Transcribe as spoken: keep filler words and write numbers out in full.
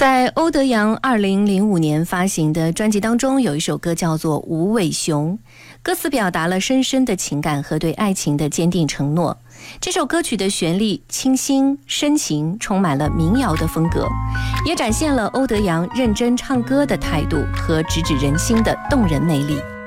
在欧德阳二零零五年发行的专辑当中，有一首歌叫做《无尾熊》，歌词表达了深深的情感和对爱情的坚定承诺。这首歌曲的旋律清新深情，充满了民谣的风格，也展现了欧德阳认真唱歌的态度和直指人心的动人魅力。